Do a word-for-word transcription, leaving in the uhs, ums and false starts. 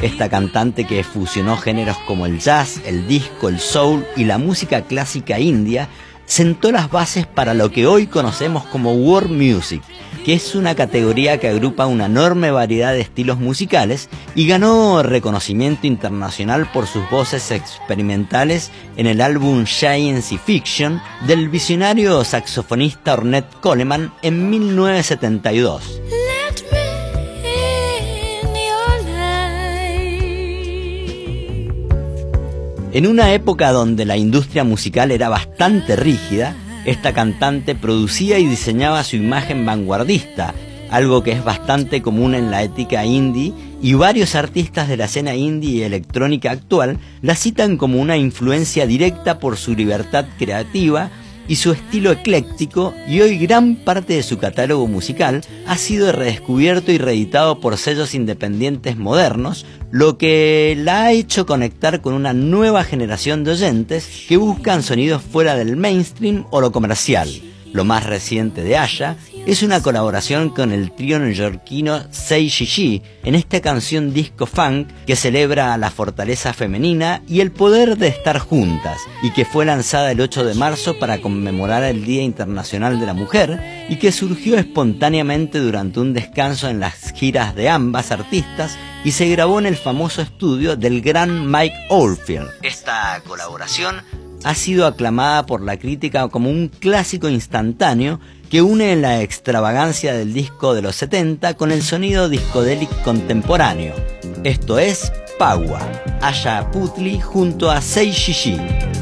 Esta cantante que fusionó géneros como el jazz, el disco, el soul y la música clásica india, sentó las bases para lo que hoy conocemos como world music, que es una categoría que agrupa una enorme variedad de estilos musicales y ganó reconocimiento internacional por sus voces experimentales en el álbum Science Fiction del visionario saxofonista Ornette Coleman en mil novecientos setenta y dos. En una época donde la industria musical era bastante rígida, esta cantante producía y diseñaba su imagen vanguardista, algo que es bastante común en la ética indie, y varios artistas de la escena indie y electrónica actual la citan como una influencia directa por su libertad creativa y su estilo ecléctico, y hoy gran parte de su catálogo musical ha sido redescubierto y reeditado por sellos independientes modernos, lo que la ha hecho conectar con una nueva generación de oyentes que buscan sonidos fuera del mainstream o lo comercial. Lo más reciente de Aya es una colaboración con el trío neoyorquino Say Gigi en esta canción disco funk que celebra la fortaleza femenina y el poder de estar juntas, y que fue lanzada el ocho de marzo para conmemorar el Día Internacional de la Mujer, y que surgió espontáneamente durante un descanso en las giras de ambas artistas y se grabó en el famoso estudio del gran Mike Oldfield. Esta colaboración ha sido aclamada por la crítica como un clásico instantáneo que une la extravagancia del disco de los setenta con el sonido discodélico contemporáneo. Esto es Paua, Aya Putli junto a Say Gigi.